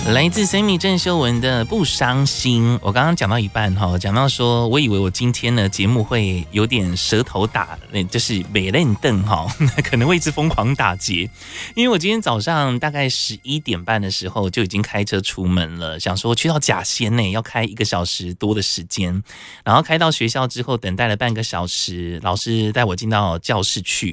来自Sammy 郑秀文的不伤心。我刚刚讲到一半哈，讲到说我以为我今天呢节目会有点舌头打，就是美练凳哈，可能会一直疯狂打结，因为我今天早上大概11点半的时候就已经开车出门了，想说去到甲仙呢要开1个小时多的时间，然后开到学校之后等待了半个小时，老师带我进到教室去，